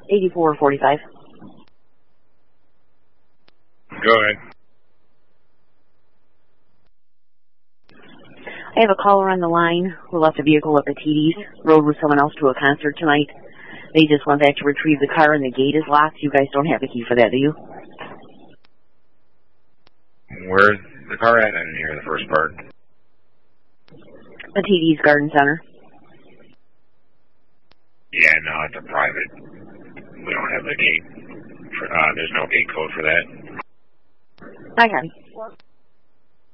8445. Go ahead. I have a caller on the line who left a vehicle up at TD's, rode with someone else to a concert tonight. They just went back to retrieve the car and the gate is locked. You guys don't have a key for that, do you? Where's the car at? I didn't hear the first part. The TD's Garden Center. Yeah, no, it's a private. We don't have the gate. There's no gate code for that. Okay.